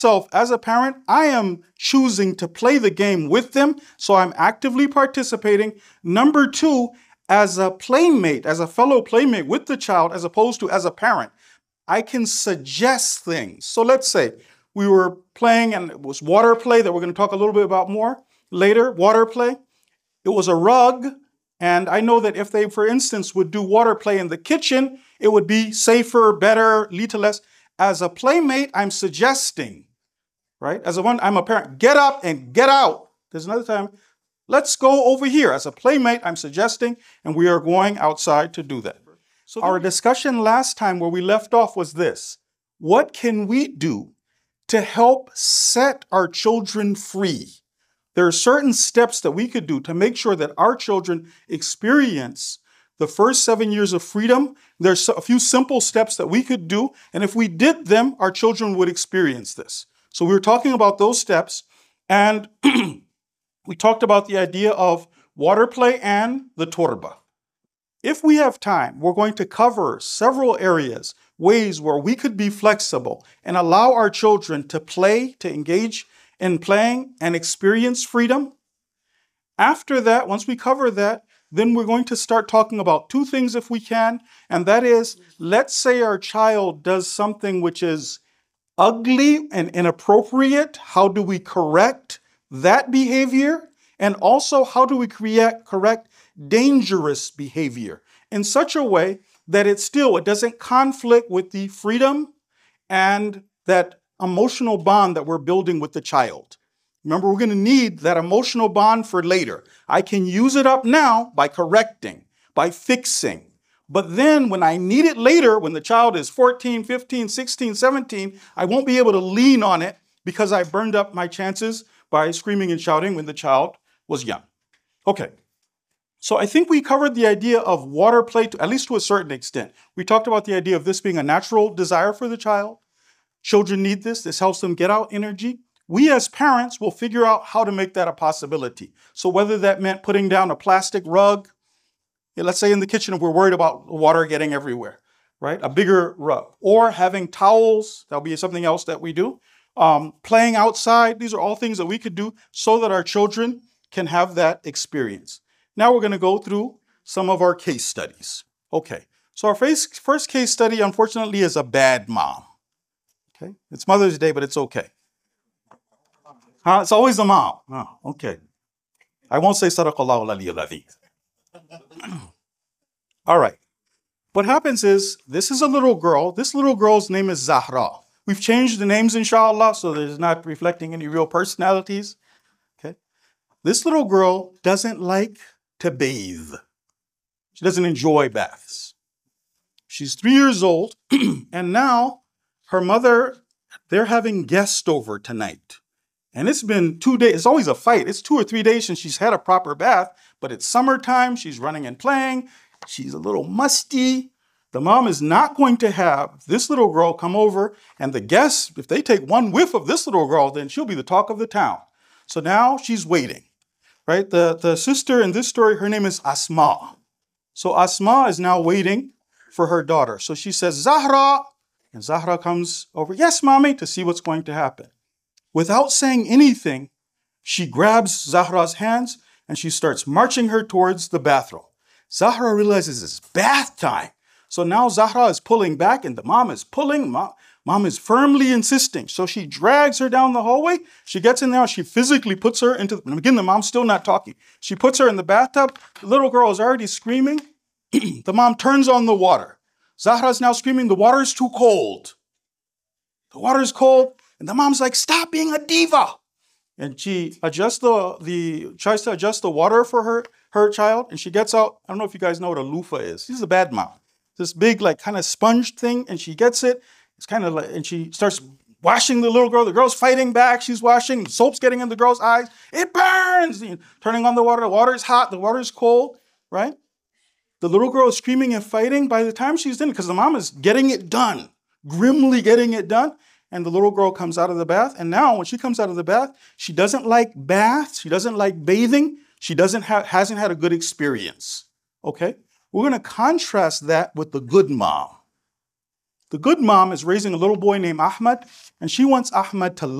myself as a parent, I am choosing to play the game with them, so I'm actively participating. Number two, as a playmate, as a fellow playmate with the child, as opposed to as a parent, I can suggest things. So let's say we were playing and it was water play that we're going to talk a little bit about more later, water play. It was a rug, and I know that if they, for instance, would do water play in the kitchen, it would be safer, better, little less. As a playmate, I'm suggesting, right? I'm a parent, get up and get out. There's another time, let's go over here. As a playmate, I'm suggesting, and we are going outside to do that. So our discussion last time where we left off was this. What can we do to help set our children free? There are certain steps that we could do to make sure that our children experience the first 7 years of freedom. There's a few simple steps that we could do, and if we did them, our children would experience this. So we were talking about those steps, and we talked about the idea of water play and the torba. If we have time, we're going to cover several areas, ways where we could be flexible and allow our children to play, to engage in playing and experience freedom. After that, once we cover that, then we're going to start talking about two things if we can, and that is, let's say our child does something which is ugly and inappropriate. How do we correct that behavior? And also, how do we correct dangerous behavior in such a way that it doesn't conflict with the freedom and that emotional bond that we're building with the child. Remember, we're going to need that emotional bond for later. I can use it up now by correcting, by fixing. But then when I need it later, when the child is 14, 15, 16, 17, I won't be able to lean on it because I burned up my chances by screaming and shouting when the child was young. Okay. So I think we covered the idea of water play, at least to a certain extent. We talked about the idea of this being a natural desire for the child. Children need this. This helps them get out energy. We as parents will figure out how to make that a possibility. So whether that meant putting down a plastic rug, let's say in the kitchen if we're worried about water getting everywhere, right? A bigger rug. Or having towels, that'll be something else that we do. Playing outside, these are all things that we could do so that our children can have that experience. Now we're going to go through some of our case studies. Okay, so our first case study, unfortunately, is a bad mom. Okay, it's Mother's Day, but it's okay. It's always the mom. Oh, okay. I won't say Sadaqallahu al-Aliyyul Azim. All right. What happens is, this is a little girl. This little girl's name is Zahra. We've changed the names, inshallah, so there's not reflecting any real personalities. Okay. This little girl doesn't like to bathe. She doesn't enjoy baths. She's 3 years old, and now her mother, they're having guests over tonight. And it's been 2 days. It's always a fight. It's 2 or 3 days since she's had a proper bath, but it's summertime. She's running and playing. She's a little musty. The mom is not going to have this little girl come over, and the guests, if they take one whiff of this little girl, then she'll be the talk of the town. So now she's waiting, right? The sister in this story, her name is Asma. So Asma is now waiting for her daughter. So she says, Zahra, and Zahra comes over, yes, mommy, to see what's going to happen. Without saying anything, she grabs Zahra's hands and she starts marching her towards the bathroom. Zahra realizes it's bath time. So now Zahra is pulling back and the mom is pulling. Mom is firmly insisting. So she drags her down the hallway. She gets in there. She physically puts her into, and again, the mom's still not talking. She puts her in the bathtub. The little girl is already screaming. The mom turns on the water. Zahra is now screaming, the water is too cold. The water is cold. And the mom's like, stop being a diva. And she adjusts tries to adjust the water for her child. And she gets out, I don't know if you guys know what a loofah is. She's a bad mom. This big, like, kind of sponge thing. And she gets it. It's kind of like, and she starts washing the little girl. The girl's fighting back. She's washing. Soap's getting in the girl's eyes. It burns. Turning on the water is hot. The water is cold, right? The little girl is screaming and fighting. By the time she's in, because the mom is getting it done, grimly getting it done. And the little girl comes out of the bath. And now when she comes out of the bath, she doesn't like baths. She doesn't like bathing. She hasn't had a good experience. Okay? We're going to contrast that with the good mom. The good mom is raising a little boy named Ahmad, and she wants Ahmad to